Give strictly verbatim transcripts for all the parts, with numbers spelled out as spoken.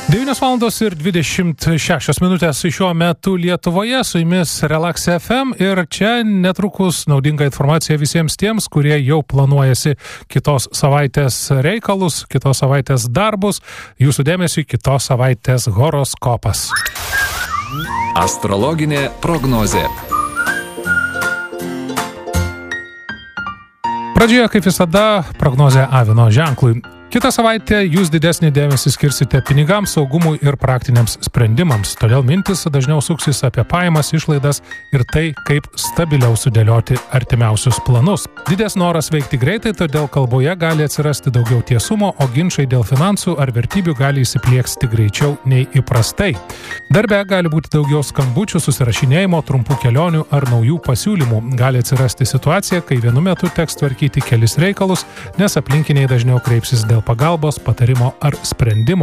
devynios valandos ir dvidešimt šešios minutės šiuo metu Lietuvoje, su jumis Relax F M ir čia netrukus naudinga informacija visiems tiems, kurie jau planuojasi kitos savaitės reikalus, kitos savaitės darbus. Jūsų dėmesiui kitos savaitės horoskopas. Astrologinė prognozė. Pradžioje, kaip visada, prognozė avino ženklui. Kitą savaitę jūs didesnį dėmesį skirsite pinigams, saugumui ir praktiniams sprendimams. Todėl mintis dažniau suksis apie pajamas, išlaidas ir tai, kaip stabiliau sudėlioti artimiausius planus. Didės noras veikti greitai, todėl kalboje gali atsirasti daugiau tiesumo, o ginčai dėl finansų ar vertybių gali įsiplieksti greičiau nei įprastai. Darbe gali būti daugiau skambučių, susirašinėjimo, trumpų kelionių ar naujų pasiūlymų. Gali atsirasti situacija, kai vienu metu teks tvarkyti kelis reikalus, nes aplinkiniai dažniau kreipsis dėl pagalbos, patarimo ar sprendimo.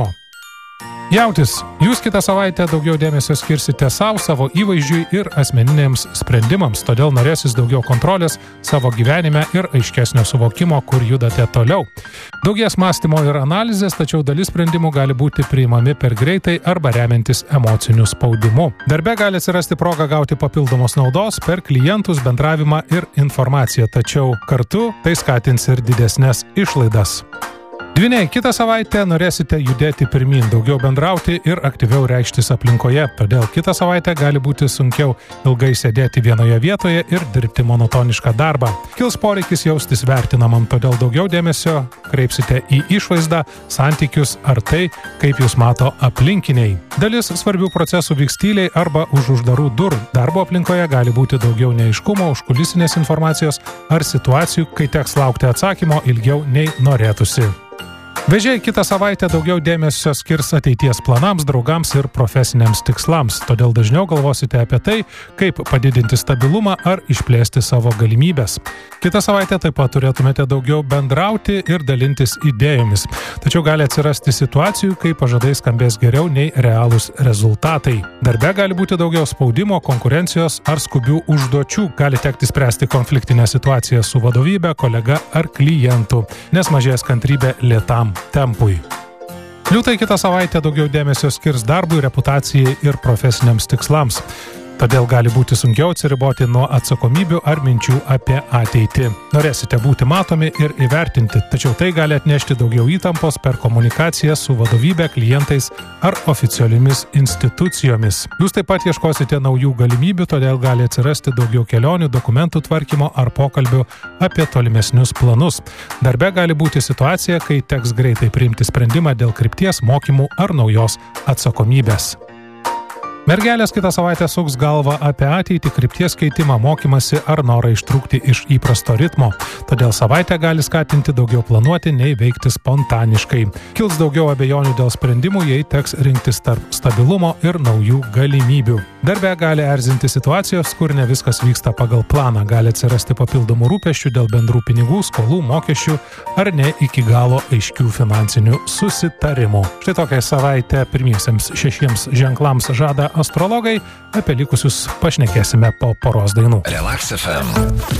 Jautis, jūs kitą savaitę daugiau dėmesio skirsite savo, savo įvaizdžiui ir asmeniniams sprendimams, todėl norėsis daugiau kontrolės savo gyvenime ir aiškesnio suvokimo, kur judate toliau. Daugės mąstymo ir analizės, tačiau dalis sprendimų gali būti priimami per greitai arba remiantis emociniu spaudimu. Darbe gali atsirasti proga gauti papildomos naudos per klientus, bendravimą ir informaciją, tačiau kartu tai skatins ir didesnės išlaidas. Dvyniai, kitą savaitę norėsite judėti pirmin, daugiau bendrauti ir aktyviau reikštis aplinkoje, todėl kitą savaitę gali būti sunkiau ilgai sėdėti vienoje vietoje ir dirbti monotonišką darbą. Kils poreikis jaustis vertinamam, todėl daugiau dėmesio kreipsite į išvaizdą, santykius ar tai, kaip jūs mato aplinkiniai. Dalis svarbių procesų vyks tyliai arba už uždarų durų. Darbo aplinkoje gali būti daugiau neaiškumo, užkulisinės informacijos ar situacijų, kai teks laukti atsakymo ilgiau nei norėtųsi. Vėžiai, kitą savaitę daugiau dėmesio skirs ateities planams, draugams ir profesiniams tikslams, todėl dažniau galvosite apie tai, kaip padidinti stabilumą ar išplėsti savo galimybės. Kitą savaitę taip pat turėtumėte daugiau bendrauti ir dalintis idėjomis, tačiau gali atsirasti situacijų, kai pažadai skambės geriau nei realūs rezultatai. Darbe gali būti daugiau spaudimo, konkurencijos ar skubių užduočių, gali tekti spręsti konfliktinę situaciją su vadovybe, kolega ar klientu, nes mažės kantrybė lėtam tempui. Liūtai kitą savaitę daugiau dėmesio skirs darbui, reputacijai ir profesiniams tikslams. Todėl gali būti sunkiau atsiriboti nuo atsakomybių ar minčių apie ateitį. Norėsite būti matomi ir įvertinti, tačiau tai gali atnešti daugiau įtampos per komunikaciją su vadovybe, klientais ar oficialiomis institucijomis. Jūs taip pat ieškosite naujų galimybių, todėl gali atsirasti daugiau kelionių, dokumentų tvarkymo ar pokalbių apie tolimesnius planus. Darbe gali būti situacija, kai teks greitai priimti sprendimą dėl krypties, mokymų ar naujos atsakomybės. Mergelės kitą savaitę suks galvą apie ateitį, krypties keitimą, mokymasi ar norą ištrūkti iš įprasto ritmo. Todėl savaitę gali skatinti daugiau planuoti, nei veikti spontaniškai. Kils daugiau abejonių dėl sprendimų, jei teks rinktis tarp stabilumo ir naujų galimybių. Darbe gali erzinti situacijos, kur ne viskas vyksta pagal planą. Gali atsirasti papildomų rūpesčių dėl bendrų pinigų, skolų, mokesčių ar ne iki galo aiškių finansinių susitarimų. Štai tokią savaitę pirmiesiems šešiems ženklams žada astrologai, apie likusius pašnekėsime po poros dainų. Relax F M.